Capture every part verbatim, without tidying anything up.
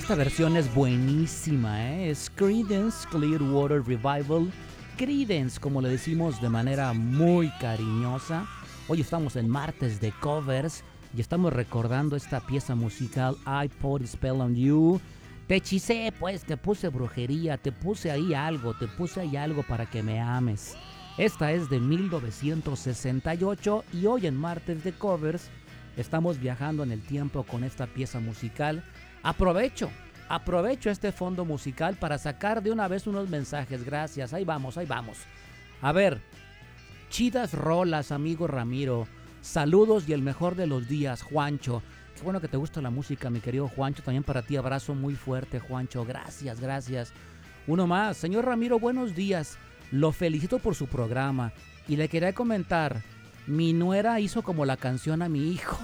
Esta versión es buenísima, ¿eh? Es Creedence Clearwater Revival. Creedence, como le decimos de manera muy cariñosa. Hoy estamos en martes de covers y estamos recordando esta pieza musical I Put a Spell on You. Te hechicé, pues, te puse brujería, te puse ahí algo, te puse ahí algo para que me ames. Esta es de mil novecientos sesenta y ocho y hoy en martes de covers estamos viajando en el tiempo con esta pieza musical. Aprovecho, aprovecho este fondo musical para sacar de una vez unos mensajes. Gracias, ahí vamos, ahí vamos. A ver, chidas rolas, amigo Ramiro. Saludos y el mejor de los días, Juancho. Qué bueno que te gusta la música, mi querido Juancho. También para ti, abrazo muy fuerte, Juancho. Gracias, gracias. Uno más. Señor Ramiro, buenos días. Lo felicito por su programa. Y le quería comentar, mi nuera hizo como la canción a mi hijo.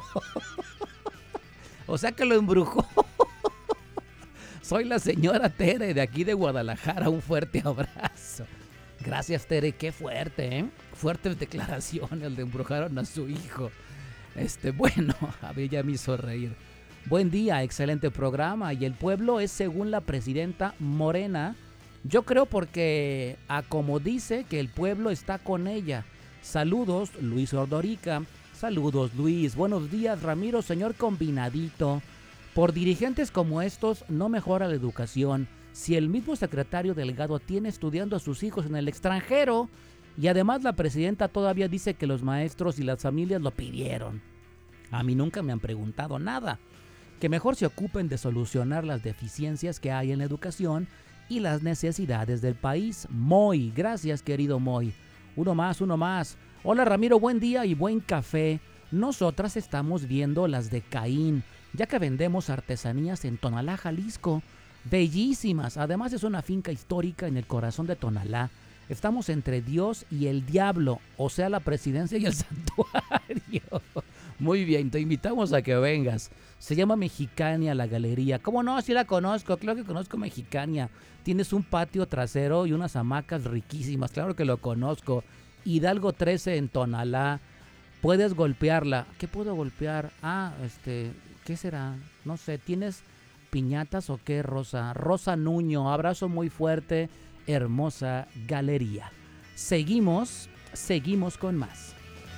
O sea que lo embrujó. Soy la señora Tere de aquí de Guadalajara. Un fuerte abrazo. Gracias, Tere. Qué fuerte, ¿eh? Fuertes declaraciones. Le embrujaron a su hijo. Este, bueno, a mí ya me hizo reír. Buen día, excelente programa. Y el pueblo es según la presidenta Morena. Yo creo porque, a como dice, que el pueblo está con ella. Saludos, Luis Ordorica. Saludos, Luis. Buenos días, Ramiro, señor combinadito. Por dirigentes como estos no mejora la educación. Si el mismo secretario Delgado tiene estudiando a sus hijos en el extranjero y además la presidenta todavía dice que los maestros y las familias lo pidieron. A mí nunca me han preguntado nada. Que mejor se ocupen de solucionar las deficiencias que hay en la educación y las necesidades del país. Moy, gracias, querido Moy. Uno más, uno más. Hola Ramiro, buen día y buen café. Nosotras estamos viendo las de Caín, ya que vendemos artesanías en Tonalá, Jalisco. Bellísimas, además es una finca histórica en el corazón de Tonalá. Estamos entre Dios y el diablo, o sea la presidencia y el santuario. Muy bien, te invitamos a que vengas. Se llama Mexicania la galería. ¿Cómo no? Sí la conozco, claro que conozco Mexicania. Tienes un patio trasero y unas hamacas riquísimas, claro que lo conozco. Hidalgo trece en Tonalá. Puedes golpearla. ¿Qué puedo golpear? Ah, este, ¿qué será? No sé, ¿tienes piñatas o qué, Rosa? Rosa Nuño, abrazo muy fuerte, hermosa galería. Seguimos, seguimos con más.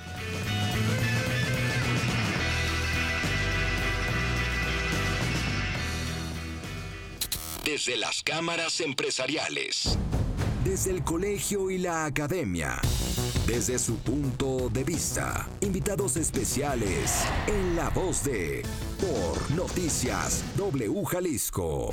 Desde las cámaras empresariales. Desde el colegio y la academia. Desde su punto de vista. Invitados especiales en La Voz de Por Noticias W Jalisco.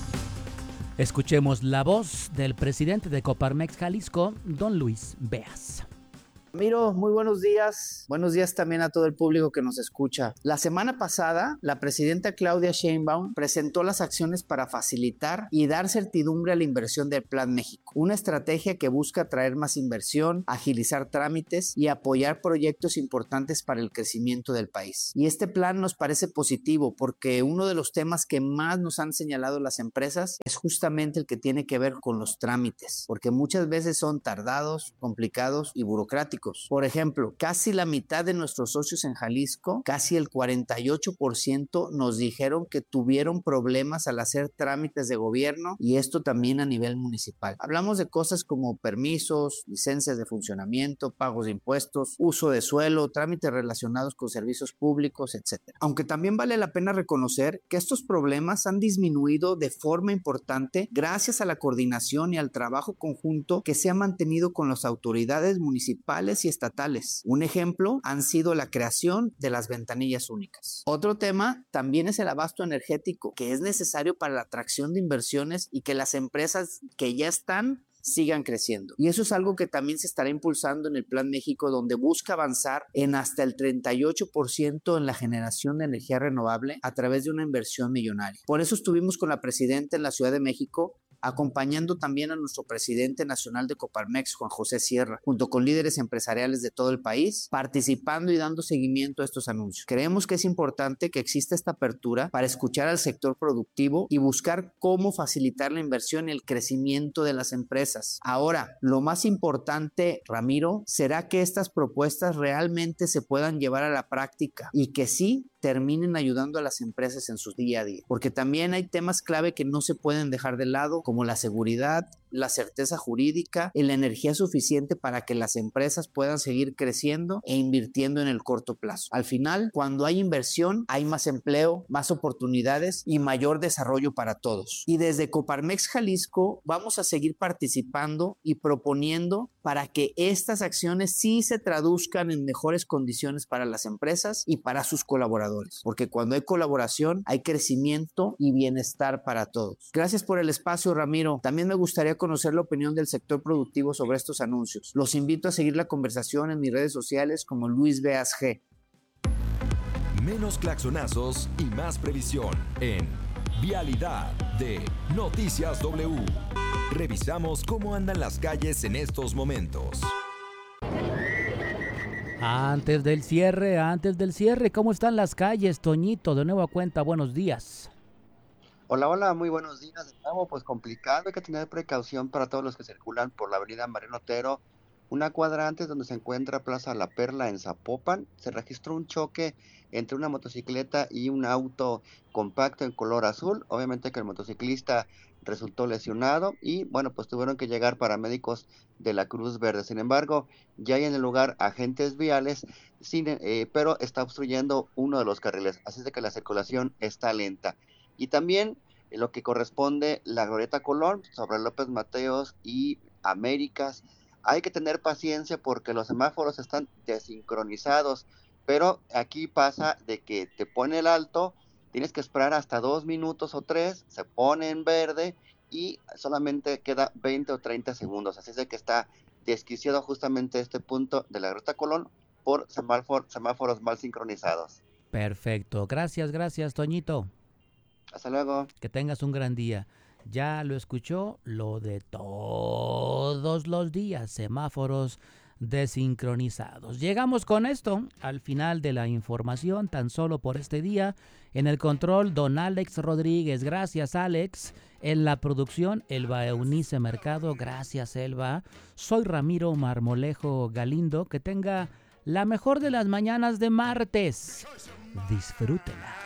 Escuchemos la voz del presidente de Coparmex Jalisco, don Luis Beas. Ramiro, muy buenos días. Buenos días también a todo el público que nos escucha. La semana pasada, la presidenta Claudia Sheinbaum presentó las acciones para facilitar y dar certidumbre a la inversión del Plan México, una estrategia que busca atraer más inversión, agilizar trámites y apoyar proyectos importantes para el crecimiento del país. Y este plan nos parece positivo porque uno de los temas que más nos han señalado las empresas es justamente el que tiene que ver con los trámites, porque muchas veces son tardados, complicados y burocráticos. Por ejemplo, casi la mitad de nuestros socios en Jalisco, casi el cuarenta y ocho por ciento nos dijeron que tuvieron problemas al hacer trámites de gobierno y esto también a nivel municipal. Hablamos de cosas como permisos, licencias de funcionamiento, pagos de impuestos, uso de suelo, trámites relacionados con servicios públicos, etcétera. Aunque también vale la pena reconocer que estos problemas han disminuido de forma importante gracias a la coordinación y al trabajo conjunto que se ha mantenido con las autoridades municipales y estatales. Un ejemplo han sido la creación de las ventanillas únicas. Otro tema también es el abasto energético, que es necesario para la atracción de inversiones y que las empresas que ya están sigan creciendo. Y eso es algo que también se estará impulsando en el Plan México, donde busca avanzar en hasta el treinta y ocho por ciento en la generación de energía renovable a través de una inversión millonaria. Por eso estuvimos con la presidenta en la Ciudad de México, acompañando también a nuestro presidente nacional de Coparmex, Juan José Sierra, junto con líderes empresariales de todo el país, participando y dando seguimiento a estos anuncios. Creemos que es importante que exista esta apertura para escuchar al sector productivo y buscar cómo facilitar la inversión y el crecimiento de las empresas. Ahora, lo más importante, Ramiro, será que estas propuestas realmente se puedan llevar a la práctica y que sí terminen ayudando a las empresas en su día a día, porque también hay temas clave que no se pueden dejar de lado, como la seguridad, la certeza jurídica y la energía suficiente para que las empresas puedan seguir creciendo e invirtiendo en el corto plazo. Al final, cuando hay inversión, hay más empleo, más oportunidades y mayor desarrollo para todos. Y desde Coparmex Jalisco vamos a seguir participando y proponiendo para que estas acciones sí se traduzcan en mejores condiciones para las empresas y para sus colaboradores, porque cuando hay colaboración hay crecimiento y bienestar para todos. Gracias por el espacio, Ramiro. También me gustaría conocer la opinión del sector productivo sobre estos anuncios. Los invito a seguir la conversación en mis redes sociales como Luis Beas G. Menos claxonazos y más previsión en Vialidad de Noticias W. Revisamos cómo andan las calles en estos momentos. Antes del cierre, antes del cierre, ¿cómo están las calles, Toñito? De nueva cuenta, buenos días. Hola, hola, muy buenos días. De nuevo, pues complicado, hay que tener precaución para todos los que circulan por la avenida Mariano Otero, una cuadra antes donde se encuentra Plaza La Perla en Zapopan. Se registró un choque entre una motocicleta y un auto compacto en color azul. Obviamente que el motociclista resultó lesionado y bueno, pues tuvieron que llegar paramédicos de la Cruz Verde. Sin embargo, ya hay en el lugar agentes viales, sin, eh, pero está obstruyendo uno de los carriles, así es de que la circulación está lenta. Y también en lo que corresponde la Glorieta Colón sobre López Mateos y Américas, hay que tener paciencia porque los semáforos están desincronizados, pero aquí pasa de que te pone el alto, tienes que esperar hasta dos minutos o tres, se pone en verde y solamente queda veinte o treinta segundos, así es de que está desquiciado justamente este punto de la Glorieta Colón por semáfor- semáforos mal sincronizados. Perfecto, gracias, gracias, Toñito. Hasta luego. Que tengas un gran día. Ya lo escuchó, lo de todos los días, semáforos desincronizados. Llegamos con esto al final de la información, tan solo por este día. En el control, don Alex Rodríguez. Gracias, Alex. En la producción, Elba Eunice Mercado. Gracias, Elba. Soy Ramiro Marmolejo Galindo. Que tenga la mejor de las mañanas de martes. Disfrútela.